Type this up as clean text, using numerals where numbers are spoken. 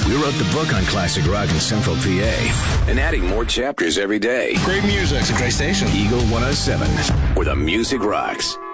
We wrote the book on classic rock in Central PA and adding more chapters every day. Great music. It's a great station. Eagle 107, where the music rocks.